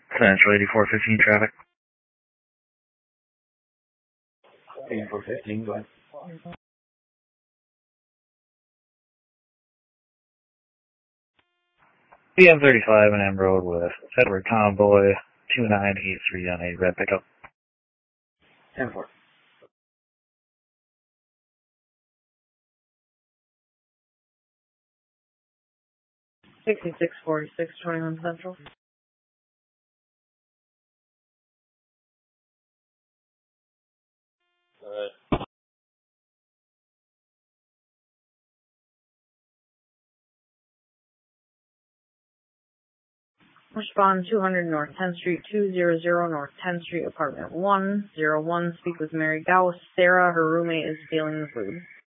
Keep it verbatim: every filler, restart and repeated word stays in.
Central eighty-four fifteen traffic. eighty-four fifteen, go ahead. B M thirty-five and M Road with Edward Convoy two nine eight three on a red pickup. ten four. sixty-six forty-six, twenty-one Central. Alright. Respond two hundred North tenth Street, two hundred North tenth Street, apartment one oh one. Speak with Mary Gauss. Sarah, her roommate, is dealing with food.